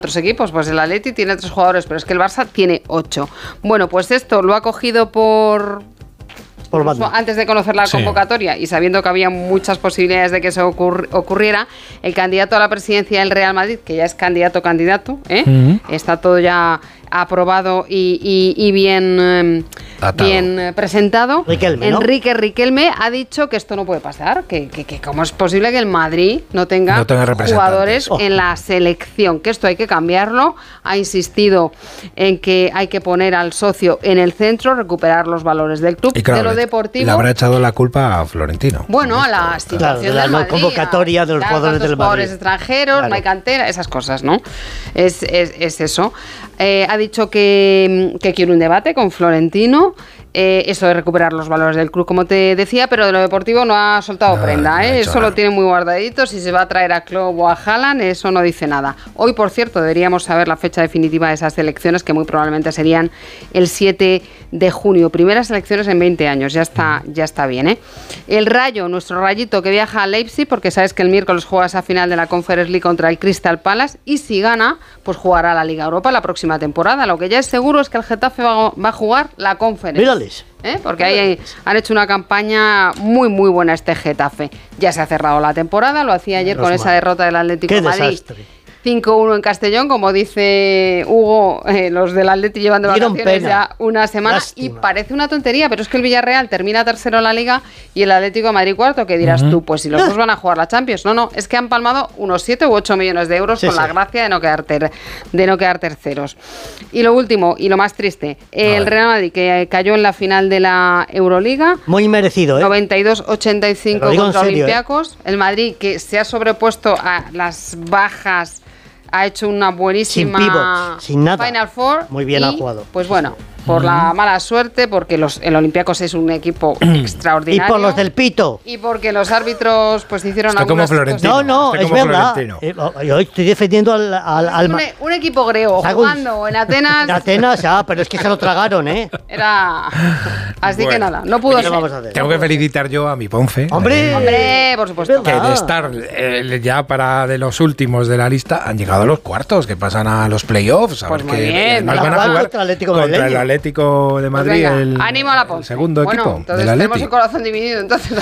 otros equipos, pues el Atleti tiene 3 jugadores, pero es que el Barça tiene 8. Bueno, pues esto lo ha cogido antes de conocer la convocatoria y sabiendo que había muchas posibilidades de que eso ocurriera, el candidato a la presidencia del Real Madrid, que ya es candidato, está todo ya aprobado y bien presentado. Riquelme, Enrique Riquelme ha dicho que esto no puede pasar, que cómo es posible que el Madrid no tenga jugadores en la selección, que esto hay que cambiarlo. Ha insistido en que hay que poner al socio en el centro, recuperar los valores del club, y claro, de lo deportivo. Le habrá echado la culpa a Florentino. Bueno, a la situación de del Madrid, convocatoria de los jugadores del Madrid. Jugadores extranjeros, no hay cantera, esas cosas, ¿no? Es eso. Ha dicho que quiere un debate con Florentino, eso de recuperar los valores del club, como te decía, pero de lo deportivo no ha soltado prenda, eso lo tiene muy guardadito. Si se va a traer a Klopp o a Haaland, eso no dice nada. Hoy, por cierto, deberíamos saber la fecha definitiva de esas elecciones, que muy probablemente serían el 7 de junio. Primeras elecciones en 20 años, ya está bien, El Rayo, nuestro Rayito, que viaja a Leipzig, porque sabes que el miércoles juega esa final de la Conference League contra el Crystal Palace, y si gana, pues jugará la Liga Europa la próxima temporada. Lo que ya es seguro es que el Getafe va a jugar la Conference. Mírales. Porque ahí han hecho una campaña muy muy buena este Getafe. Ya se ha cerrado la temporada, lo hacía ayer con esa derrota del Atlético de Madrid. Desastre. 5-1 en Castellón, como dice Hugo, los del Atleti llevan de vacaciones ya una semana. Lástima. Y parece una tontería, pero es que el Villarreal termina tercero en la Liga y el Atlético de Madrid cuarto, que dirás tú, pues si los dos van a jugar la Champions. No, es que han palmado unos 7 u 8 millones de euros con la gracia de no quedar terceros. Y lo último, y lo más triste, el Real Madrid, que cayó en la final de la Euroliga. Muy merecido, 92-85 contra Olympiacos. El Madrid, que se ha sobrepuesto a las bajas, ha hecho una buenísima sin pivot, sin nada. Final Four. Muy bien ha jugado. Pues bueno, por la mala suerte, porque el Olympiacos es un equipo extraordinario. Y por los del pito. Y porque los árbitros pues hicieron algunas cosas. No, es verdad. Yo estoy defendiendo al un equipo griego jugando en Atenas. En Atenas, pero es que se lo tragaron, Era así que nada, no pudo ser. Tengo que felicitar yo a mi Ponce. Hombre, por supuesto. Que de estar ya para de los últimos de la lista han llegado a los cuartos, que pasan a los playoffs. Pues muy bien. Van a jugar contra el Atlético de Madrid, ánimo a la Ponce. El segundo equipo entonces del Atlético. Tenemos el corazón dividido, entonces.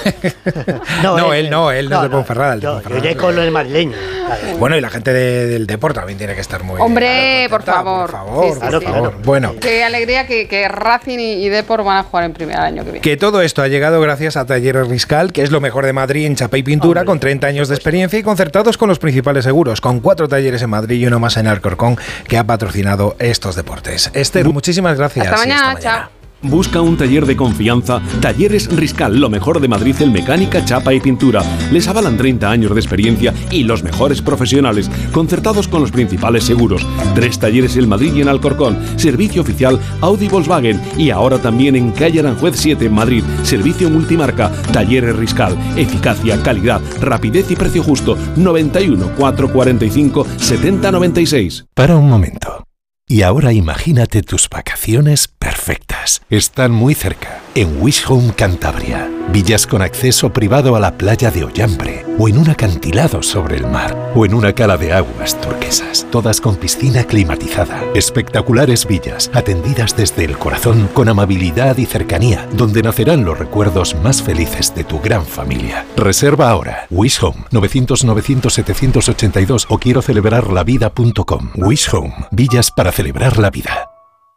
Él no es de Ponferrada. Yo iré con el madrileño. Bueno, y la gente del Depor también tiene que estar muy... Hombre, por favor. Por favor. Bueno. Qué alegría que Racing y Depor van a jugar en primera el año que viene. Que todo esto ha llegado gracias a Talleres Riscal, que es lo mejor de Madrid en chapa y pintura, con 30 años de experiencia y concertados con los principales seguros, con 4 talleres en Madrid y uno más en Alcorcón, que ha patrocinado estos deportes. Esther, muchísimas gracias. Hasta mañana, chao. Busca un taller de confianza. Talleres Riscal, lo mejor de Madrid en mecánica, chapa y pintura. Les avalan 30 años de experiencia y los mejores profesionales, concertados con los principales seguros. 3 talleres en Madrid y en Alcorcón. Servicio oficial Audi Volkswagen. Y ahora también en calle Aranjuez 7 en Madrid. Servicio multimarca. Talleres Riscal. Eficacia, calidad, rapidez y precio justo. 91 445 70 96. Para un momento. Y ahora imagínate tus vacaciones perfectas. Están muy cerca, en Wish Home Cantabria. Villas con acceso privado a la playa de Ollambre, o en un acantilado sobre el mar, o en una cala de aguas turquesas, todas con piscina climatizada. Espectaculares villas, atendidas desde el corazón, con amabilidad y cercanía, donde nacerán los recuerdos más felices de tu gran familia. Reserva ahora. Wish Home, 900-900-782 o quiero celebrarlavida.com. Wish Home, villas para celebrar la vida.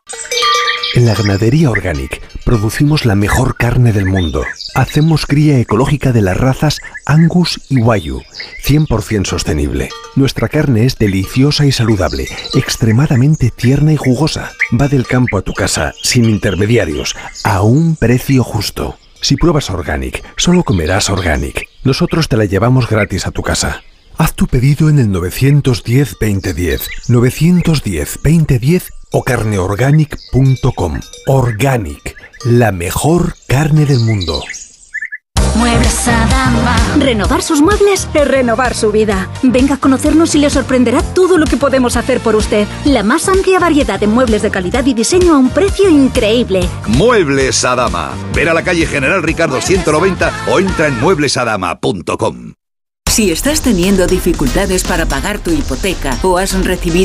En la Ganadería Organic producimos la mejor carne del mundo. Hacemos cría ecológica de las razas Angus y Wagyu, 100% sostenible. Nuestra carne es deliciosa y saludable, extremadamente tierna y jugosa. Va del campo a tu casa, sin intermediarios, a un precio justo. Si pruebas Organic, solo comerás Organic. Nosotros te la llevamos gratis a tu casa. Haz tu pedido en el 910-2010, 910-2010 o carneorganic.com. Organic, la mejor carne del mundo. Muebles Adama. Renovar sus muebles es renovar su vida. Venga a conocernos y le sorprenderá todo lo que podemos hacer por usted. La más amplia variedad de muebles de calidad y diseño a un precio increíble. Muebles Adama. Ver a la calle General Ricardo 190 o entra en mueblesadama.com. Si estás teniendo dificultades para pagar tu hipoteca o has recibido